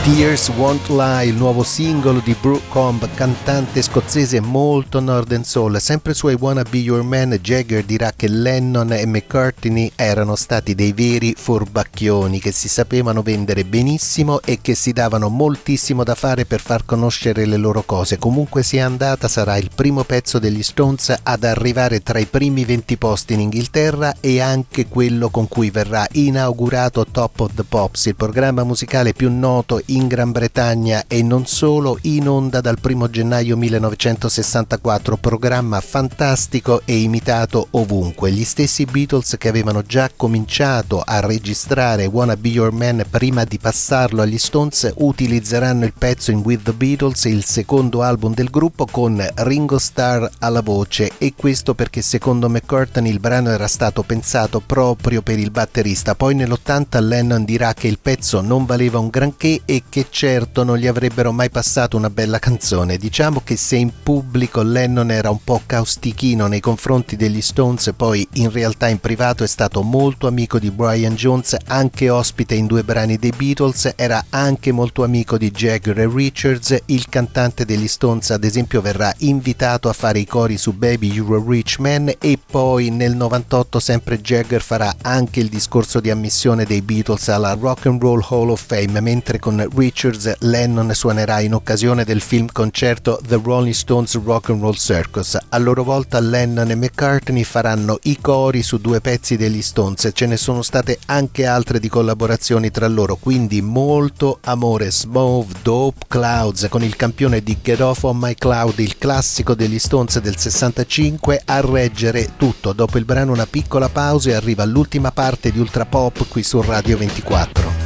Tears Won't Lie, il nuovo singolo di Brooke Combe, cantante scozzese molto Northern Soul. Sempre su I Wanna Be Your Man, Jagger dirà che Lennon e McCartney erano stati dei veri furbacchioni che si sapevano vendere benissimo e che si davano moltissimo da fare per far conoscere le loro cose. Comunque sia andata, sarà il primo pezzo degli Stones ad arrivare tra i primi 20 posti in Inghilterra e anche quello con cui verrà inaugurato Top of the Pops, il programma musicale più noto in Gran Bretagna e non solo, in onda dal 1 gennaio 1964, programma fantastico e imitato ovunque. Gli stessi Beatles, che avevano già cominciato a registrare Wanna Be Your Man prima di passarlo agli Stones, utilizzeranno il pezzo in With the Beatles, il secondo album del gruppo, con Ringo Starr alla voce, e questo perché secondo McCartney il brano era stato pensato proprio per il batterista. Poi nell'80 Lennon dirà che il pezzo non valeva un granché e che certo non gli avrebbero mai passato una bella canzone. Diciamo che se in pubblico Lennon era un po' caustichino nei confronti degli Stones, poi in realtà in privato è stato molto amico di Brian Jones, anche ospite in 2 brani dei Beatles, era anche molto amico di Jagger e Richards. Il cantante degli Stones ad esempio verrà invitato a fare i cori su Baby You're a Rich Man, e poi nel 98 sempre Jagger farà anche il discorso di ammissione dei Beatles alla Rock and Roll Hall of Fame, mentre con Richards Lennon suonerà in occasione del film concerto The Rolling Stones Rock and Roll Circus. A loro volta Lennon e McCartney faranno i cori su 2 pezzi degli Stones. Ce ne sono state anche altre di collaborazioni tra loro, quindi molto amore. Smooth, Dope, Clouds, con il campione di Get Off on My Cloud, il classico degli Stones del 65, a reggere tutto. Dopo il brano una piccola pausa e arriva l'ultima parte di Ultra Pop qui su Radio 24.